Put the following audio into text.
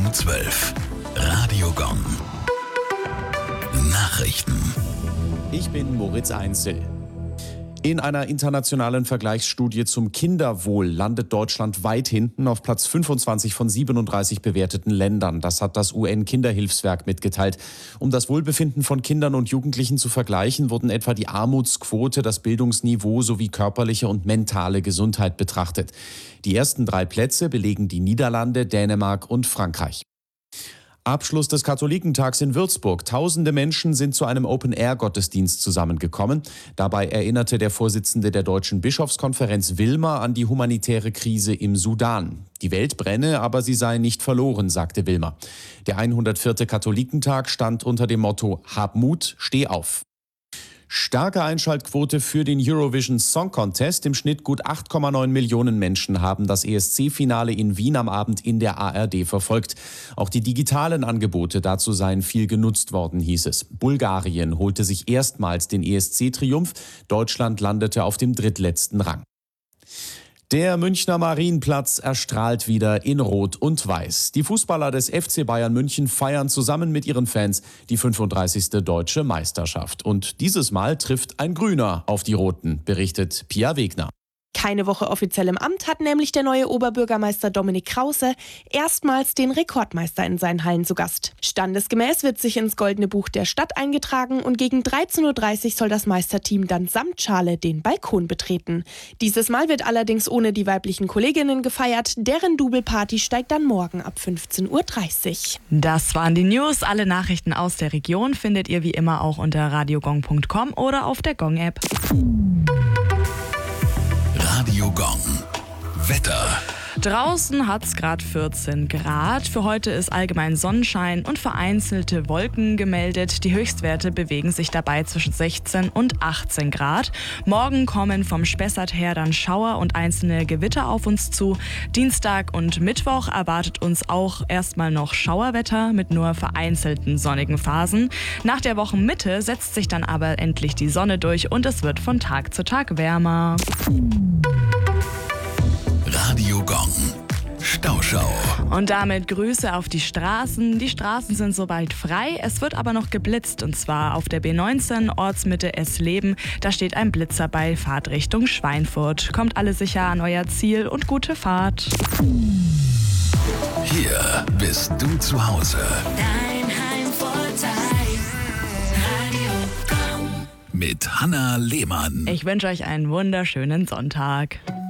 um 12. Radio Gong. Nachrichten. Ich bin Moritz Einzel. In einer internationalen Vergleichsstudie zum Kinderwohl landet Deutschland weit hinten auf Platz 25 von 37 bewerteten Ländern. Das hat das UN-Kinderhilfswerk mitgeteilt. Um das Wohlbefinden von Kindern und Jugendlichen zu vergleichen, wurden etwa die Armutsquote, das Bildungsniveau sowie körperliche und mentale Gesundheit betrachtet. Die ersten 3 Plätze belegen die Niederlande, Dänemark und Frankreich. Abschluss des Katholikentags in Würzburg. Tausende Menschen sind zu einem Open-Air-Gottesdienst zusammengekommen. Dabei erinnerte der Vorsitzende der Deutschen Bischofskonferenz Wilmer an die humanitäre Krise im Sudan. Die Welt brenne, aber sie sei nicht verloren, sagte Wilmer. Der 104. Katholikentag stand unter dem Motto Hab Mut, steh auf. Starke Einschaltquote für den Eurovision Song Contest. Im Schnitt gut 8,9 Millionen Menschen haben das ESC-Finale in Wien am Abend in der ARD verfolgt. Auch die digitalen Angebote dazu seien viel genutzt worden, hieß es. Bulgarien holte sich erstmals den ESC-Triumph. Deutschland landete auf dem drittletzten Rang. Der Münchner Marienplatz erstrahlt wieder in Rot und Weiß. Die Fußballer des FC Bayern München feiern zusammen mit ihren Fans die 35. Deutsche Meisterschaft. Und dieses Mal trifft ein Grüner auf die Roten, berichtet Pia Wegner. Keine Woche offiziell im Amt hat nämlich der neue Oberbürgermeister Dominik Krause erstmals den Rekordmeister in seinen Hallen zu Gast. Standesgemäß wird sich ins Goldene Buch der Stadt eingetragen und gegen 13.30 Uhr soll das Meisterteam dann samt Schale den Balkon betreten. Dieses Mal wird allerdings ohne die weiblichen Kolleginnen gefeiert. Deren Double-Party steigt dann morgen ab 15.30 Uhr. Das waren die News. Alle Nachrichten aus der Region findet ihr wie immer auch unter radiogong.com oder auf der Gong-App. Radio Gong. Wetter. Draußen hat es gerade 14 Grad. Für heute ist allgemein Sonnenschein und vereinzelte Wolken gemeldet. Die Höchstwerte bewegen sich dabei zwischen 16 und 18 Grad. Morgen kommen vom Spessart her dann Schauer und einzelne Gewitter auf uns zu. Dienstag und Mittwoch erwartet uns auch erstmal noch Schauerwetter mit nur vereinzelten sonnigen Phasen. Nach der Wochenmitte setzt sich dann aber endlich die Sonne durch und es wird von Tag zu Tag wärmer. Radio Gong. Stauschau. Und damit Grüße auf die Straßen. Die Straßen sind soweit frei. Es wird aber noch geblitzt und zwar auf der B19 Ortsmitte Essleben. Da steht ein Blitzer bei Fahrtrichtung Schweinfurt. Kommt alle sicher an euer Ziel und gute Fahrt. Hier bist du zu Hause. Dein Heimvorteil. Radio Gong. Mit Hanna Lehmann. Ich wünsche euch einen wunderschönen Sonntag.